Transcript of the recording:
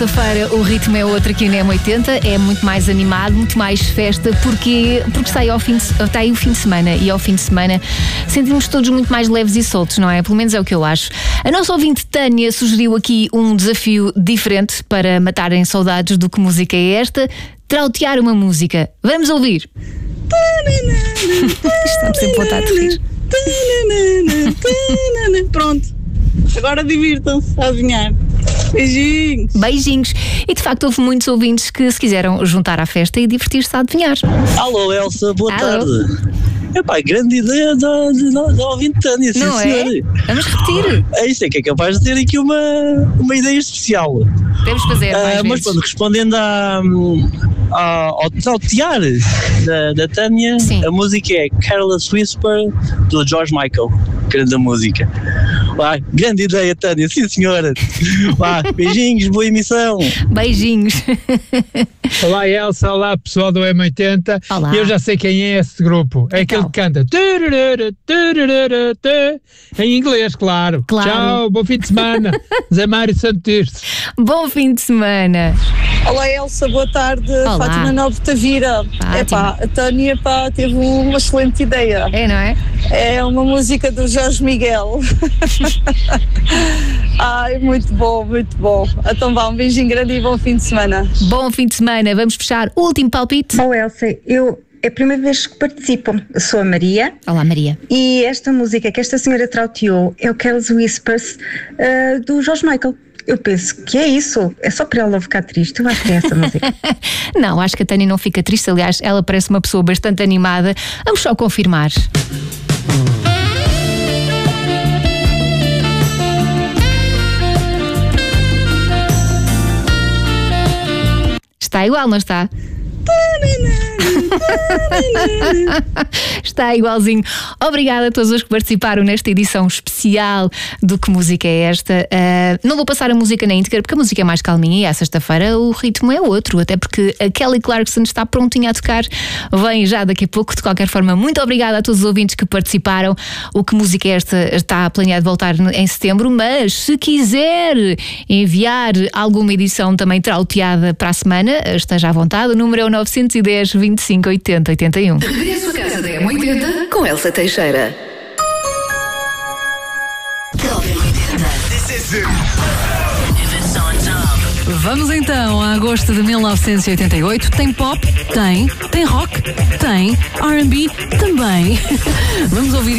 Feira, o ritmo é outro aqui na M80, é muito mais animado, muito mais festa, porque está aí o fim de semana, e ao fim de semana sentimos todos muito mais leves e soltos, não é? Pelo menos é o que eu acho. A nossa ouvinte Tânia sugeriu aqui um desafio diferente para matarem saudades do Que Música é Esta? Trautear uma música. Vamos ouvir. Estamos sempre a vontade de rir. Pronto, agora divirtam-se a adivinhar. Beijinhos. Beijinhos. E de facto houve muitos ouvintes que se quiseram juntar à festa e divertir-se a adivinhar. Alô Elsa, boa Alô. tarde. Epá, grande ideia da ouvinte Tânia, sim Não senhora. é? Vamos repetir. Isto é que é capaz de ter aqui uma ideia especial. Devemos fazer mais Mas vezes. pronto, respondendo ao trautear da Tânia, Sim. a música é Careless Whisper do George Michael. Grande música. Lá, grande ideia, Tânia, sim senhora. Lá, beijinhos, boa emissão. Beijinhos. Olá Elsa, olá pessoal do M80. Olá. Eu já sei quem é esse grupo. É aquele que canta em inglês, claro. Claro. Tchau, bom fim de semana. Zé Mário Santos. Bom fim de semana. Olá Elsa, boa tarde. Olá. Fátima Nova Tavira. Fátima. A Tânia teve uma excelente ideia. É, não é? É uma música do Jorge Miguel. Ai, muito bom, muito bom. Então vá, um beijinho grande e bom fim de semana. Bom fim de semana. Vamos fechar. Último palpite. Oh Elsa, é a primeira vez que participo. Eu sou a Maria Olá, Maria. e esta música que esta senhora trauteou é o Careless Whispers do George Michael. Eu penso que é isso, é só para ela ficar triste. Eu acho que é essa música. Não, acho que a Tânia não fica triste. Aliás, ela parece uma pessoa bastante animada. Vamos só confirmar. Está igual, não está? Está igualzinho. Obrigada a todos os que participaram nesta edição especial do Que Música é Esta? Não vou passar a música na íntegra porque a música é mais calminha e à sexta-feira o ritmo é outro, até porque a Kelly Clarkson está prontinha a tocar, vem já daqui a pouco. De qualquer forma, muito obrigada a todos os ouvintes que participaram. O Que Música é Esta? Está planeado voltar em setembro, mas se quiser enviar alguma edição também trauteada para a semana, esteja à vontade. O número é o 910 25 80 81. Regresso a casa da M80 com Elsa Teixeira. Vamos então a agosto de 1988. Tem pop? Tem. Tem rock? Tem. R&B? Também. Vamos ouvir